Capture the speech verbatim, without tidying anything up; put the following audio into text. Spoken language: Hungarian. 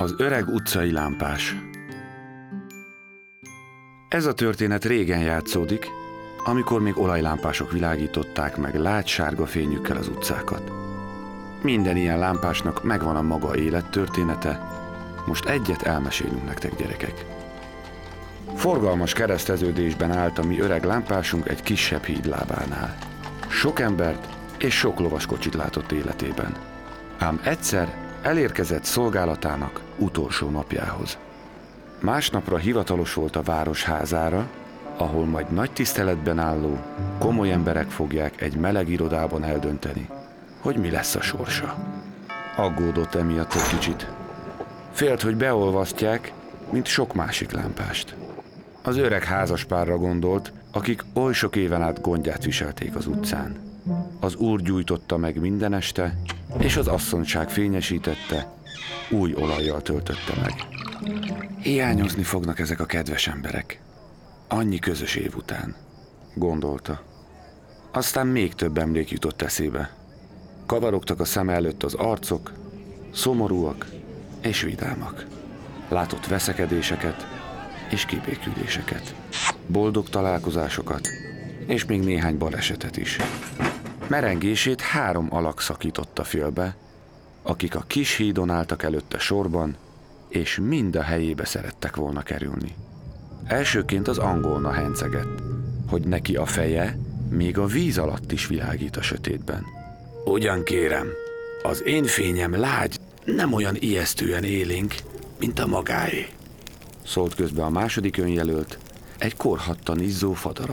Az öreg utcai lámpás. Ez a történet régen játszódik, amikor még olajlámpások világították meg lágysárga fényükkel az utcákat. Minden ilyen lámpásnak megvan a maga élettörténete, most egyet elmesélünk nektek, gyerekek. Forgalmas kereszteződésben állt a mi öreg lámpásunk egy kisebb híd lábánál. Sok embert és sok lovaskocsit látott életében. Ám egyszer elérkezett szolgálatának utolsó napjához. Másnapra hivatalos volt a város házára, ahol majd nagy tiszteletben álló, komoly emberek fogják egy meleg irodában eldönteni, hogy mi lesz a sorsa. Aggódott emiatt egy kicsit. Félt, hogy beolvasztják, mint sok másik lámpást. Az öreg házaspárra gondolt, akik oly sok éven át gondját viselték az utcán. Az úr gyújtotta meg minden este, és az asszonyság fényesítette, új olajjal töltötte meg. Hiányozni fognak ezek a kedves emberek. Annyi közös év után, gondolta. Aztán még több emlék jutott eszébe. Kavarogtak a szem előtt az arcok, szomorúak és vidámak. Látott veszekedéseket és kibéküléseket, boldog találkozásokat és még néhány balesetet is. Merengését három alak szakította félbe, akik a kis hídon álltak előtte sorban, és mind a helyébe szerettek volna kerülni. Elsőként az angolna hencegett, hogy neki a feje még a víz alatt is világít a sötétben. Ugyan kérem, az én fényem lágy, nem olyan ijesztően élénk, mint a magáé. Szólt közbe a második önjelölt, egy korhattan izzó fadarab.